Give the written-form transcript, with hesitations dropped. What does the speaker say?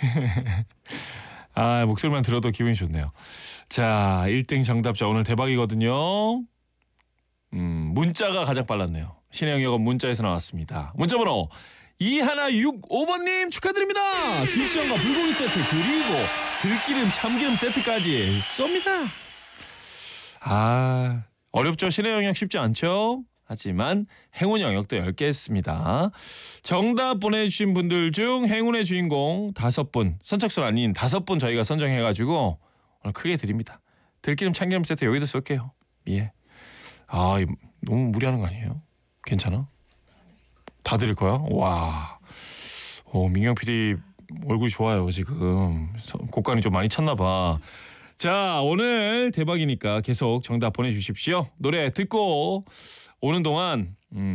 아, 목소리만 들어도 기분이 좋네요. 자, 1등 정답자 오늘 대박이거든요. 문자가 가장 빨랐네요. 신혜영역은 문자에서 나왔습니다. 문자번호 2165번님 축하드립니다. 김치전과 불고기 세트 그리고 들기름 참기름 세트까지 쏩니다. 아, 어렵죠. 신혜영역 쉽지 않죠. 하지만 행운 영역도 10개 했습니다. 정답 보내주신 분들 중 행운의 주인공 5분, 선착순 아닌 5분 저희가 선정해가지고 오늘 크게 드립니다. 들기름 참기름 세트 여기도 쏠게요. 예. 아, 너무 무리하는 거 아니에요? 괜찮아? 다 드릴 거야? 와. 민경 PD 얼굴이 좋아요 지금. 곡간이 좀 많이 찼나 봐. 자, 오늘 대박이니까 계속 정답 보내주십시오. 노래 듣고 오는 동안